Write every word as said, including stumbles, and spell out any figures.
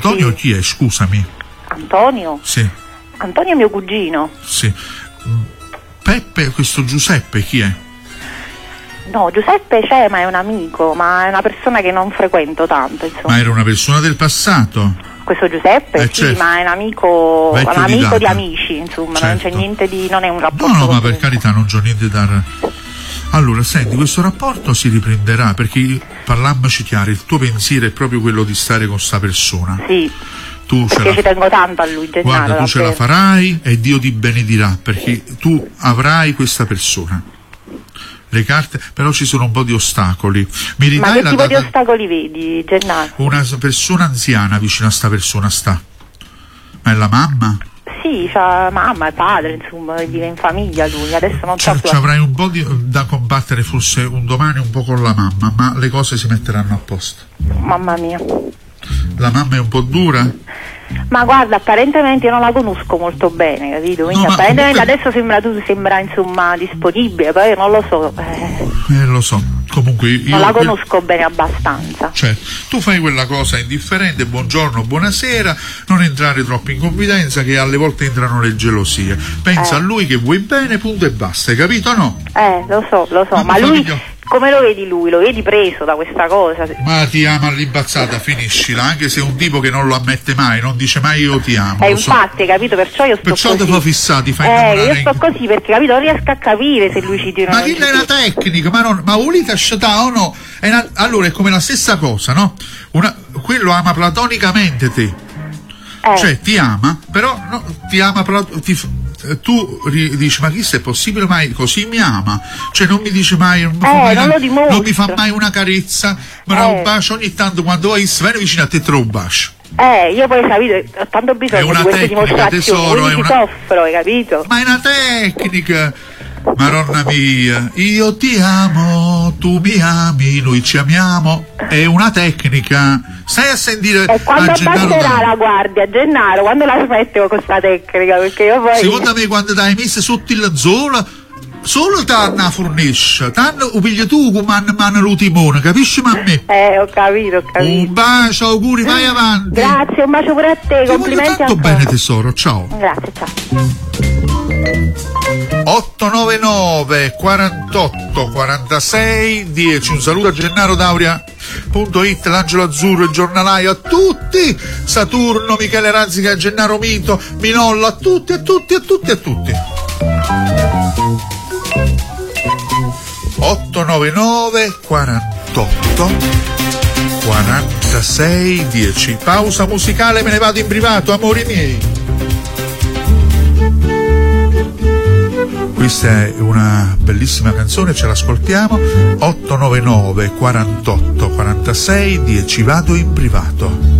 Antonio sì. Chi è, scusami? Antonio? Sì. Antonio è mio cugino. Sì. Peppe, questo Giuseppe chi è? No, Giuseppe c'è, ma è un amico, ma è una persona che non frequento tanto, insomma. Ma era una persona del passato? Questo Giuseppe, eh, sì, certo. ma è un amico, un Vecchio amico di di amici, insomma, certo. non c'è niente di, non è un rapporto. No, no, ma per carità non c'ho niente da... Allora, senti, questo rapporto si riprenderà, perché parlammoci chiaro, il tuo pensiero è proprio quello di stare con sta persona. Sì. Tu ce perché la... ci tengo tanto a lui, Gennaro. Guarda, tu davvero. ce la farai e Dio ti benedirà, perché tu avrai questa persona. Le carte, però ci sono un po' di ostacoli. Mi ridai Ma che la tipo data... di ostacoli vedi, Gennaro? Una persona anziana vicino a sta persona sta. Ma è la mamma? Sì, c'ha mamma e padre, insomma, vive in famiglia lui, adesso non Cioè, so più. ci avrai un po' di, da combattere forse un domani un po' con la mamma, ma le cose si metteranno a posto. Mamma mia. La mamma è un po' dura? Ma guarda, apparentemente io non la conosco molto bene, capito? Quindi No, ma apparentemente comunque... adesso sembra tu sembra insomma disponibile, poi io non lo so. Eh, eh lo so, comunque io non la quel... conosco bene abbastanza. Cioè, tu fai quella cosa indifferente, buongiorno, buonasera, non entrare troppo in confidenza che alle volte entrano le gelosie. Pensa eh. a lui che vuoi bene, punto e basta, hai capito o no? Eh, lo so, lo so, Ma ma, tu lui famiglia... come lo vedi lui? Lo vedi preso da questa cosa? Ma ti ama all'imbazzata, finiscila, anche se è un tipo che non lo ammette mai, non dice mai io ti amo. Eh, lo so. infatti, capito? Perciò io sto Perciò così. ti fa fissati, fai Eh, innamorare io sto in... così perché, capito, non riesco a capire se lui ci tiene o Ma non chi ci è una tiene. tecnica? Ma, non, ma volete sciatà o no? È una... Allora è come la stessa cosa, no? Una... Quello ama platonicamente te. Eh. Cioè ti ama, però no, ti ama plat... ti... tu ri... dici ma chissà è possibile mai così mi ama, cioè non mi dice mai, non mi, fa, Eh, mai non una... lo dimostra. non mi fa mai una carezza, ma Eh. un bacio ogni tanto quando vai viene vicino a te te lo bacio. Eh, io poi capito, ho tanto È bisogno una di queste tecnica, dimostrazioni, tesoro, quindi è ti una- soffro, hai capito? Ma è una tecnica, Maronna mia, io ti amo, tu mi ami, noi ci amiamo, è una tecnica. Stai a sentire E quando a Gennaro abbasserà D'Auria. la guardia, Gennaro, quando la smetti con questa tecnica? Perché io poi... Secondo me quando dai messo sotto il zola solo t'hanno fornisce, t'hanno lo pigli tu come man man lo timone, capisci ma me? Eh, ho capito, ho capito. Un bacio, auguri, vai avanti. Grazie, un bacio pure a te, Ti voglio complimenti tanto ancora. bene tesoro, ciao. Grazie, ciao. otto nove nove quarantotto quarantasei dieci. Un saluto a Gennaro D'Auria punto it, l'Angelo Azzurro, il giornalaio, a tutti, Saturno, Michele Razzica, Gennaro Mito, Minollo, a tutti, a tutti, a tutti, a tutti. otto nove nove quarantotto quarantasei dieci. Pausa musicale, me ne vado in privato, amori miei. Questa è una bellissima canzone, ce l'ascoltiamo. otto nove nove quarantotto quarantasei dieci, vado in privato.